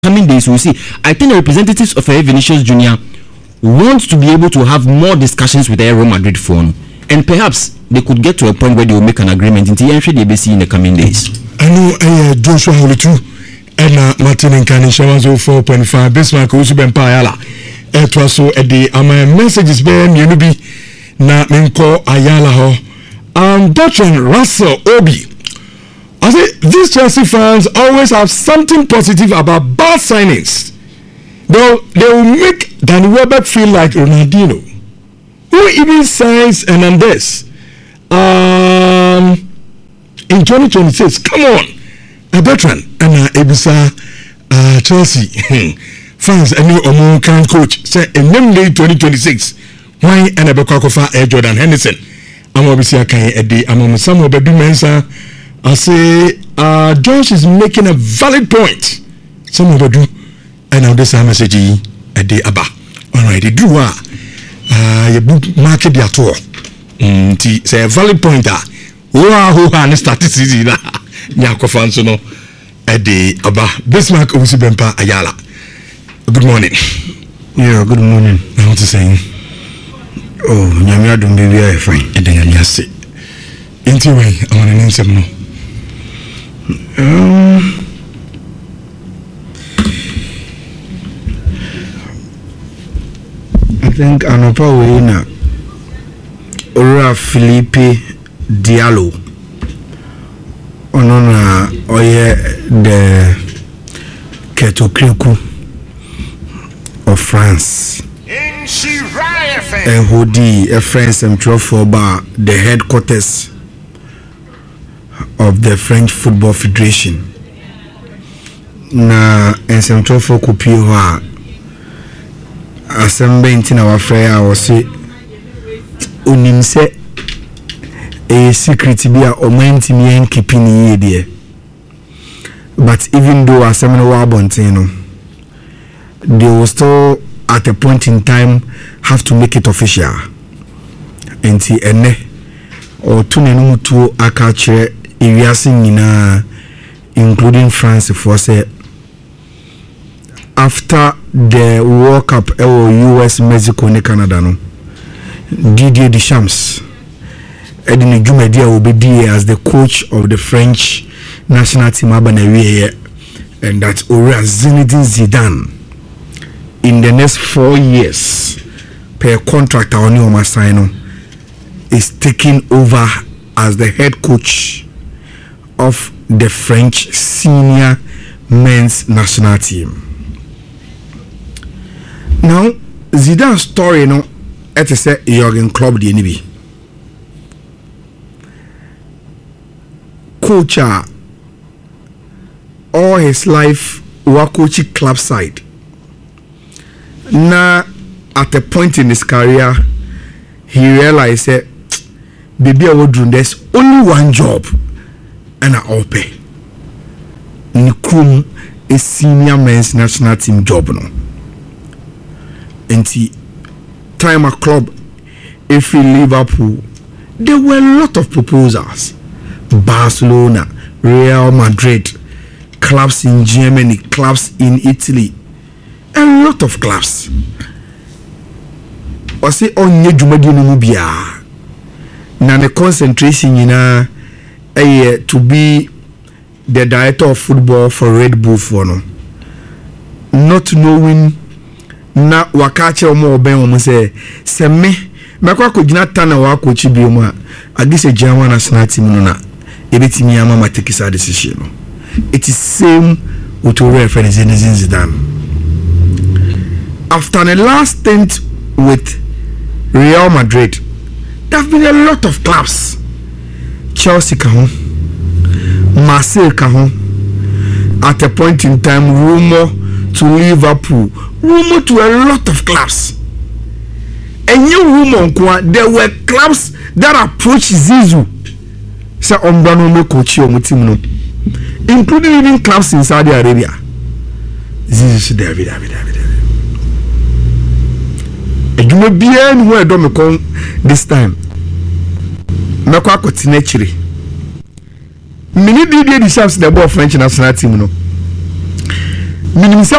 coming days, we'll see. I think the representatives of Vinicius Junior want to be able to have more discussions with the Real Madrid phone, and perhaps they could get to a point where they will make an agreement in the coming days. I know Joshua Holitu and Martin and Kani Shawazo 4.5 Bismarck Usuben Payala. It was so at the messages being Yunubi na Minko Ayala ho. Bertrand Russell Obi. I say these Chelsea fans always have something positive about bad signings. Though they will make Danny Welbeck feel like Ronaldinho, who even signs Hernandez in 2026. Come on, Bertrand and Ebisa Chelsea fans and new American coach say in name day 2026. Why and Abekofa Jordan Henderson? I'm obviously a kind of the among some of the Mensa. I say Josh is making a valid point. Some of you and now this message at the Abba. Alright, the do you book market their tour. Say a valid point. Who and statistics in Yakofansono at the Abba. Bismarck Usibempa Ayala. Good morning. Yeah, good morning. I want to say, oh, Nyamia don't be very fine. And then I say, into way, I want to name some no. I think Anopa Wena Ora Felipe Diallo Onona Oye the Ketokriku of France. And Hodi, a France and Bar, the headquarters of the French Football Federation. Na and some trophy kupio assemble in our fair was say unimse a secret be a omenti me en keeping ye there. But even though assembly wa bontino, they will still at a point in time have to make it official. Enti ene or tunenu to akache Iriasing including France for say after the World Cup US Mexico and Canada no Didier Deschamps Edini Jumedia will be there as the coach of the French national team and that Ora Zinedine Zidane in the next 4 years per contract on your sign is taking over as the head coach of the French senior men's national team. Now, Zidane's story, it is a Jurgen Klopp the NB. Coach all his life was coaching club side. Now, at a point in his career, he realized that baby I would do there's only one job. And I open Nikum a senior men's national team job no. And time a club if in Liverpool there were a lot of proposals. Barcelona, Real Madrid, clubs in Germany, clubs in Italy, a lot of clubs. I say on ye jumadi no bia. Na the concentration to be the director of football for Red Bull for no. Not knowing na wakache omo oben omo se me kwa kujina tana wa coach bi omo agise German national team no na ebetimi ama matekisa decision no. It is same with reference Zinedine Zidane. After the last stint with Real Madrid, there have been a lot of clubs. Chelsea kahon, Marseille kahon. At a point in time, rumor to Liverpool, rumor to a lot of clubs. And new rumor, there were clubs that approached Zizou. Say Ombano me coach your team no, including even clubs in Saudi Arabia. Zizou David. And you may be anywhere don't me come this time. Mekwa kotinechiri. Mini Didier Deschamps the ball French national team no. minimum